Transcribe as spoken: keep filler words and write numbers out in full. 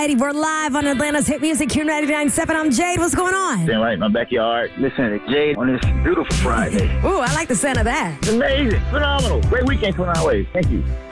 We're live on Atlanta's hit music, Q ninety-nine point seven. I'm Jade. What's going on? Staying right in my backyard. Listen to Jade on this beautiful Friday. Ooh, I like the sound of that. It's amazing. Phenomenal. Great weekend coming our way. Thank you.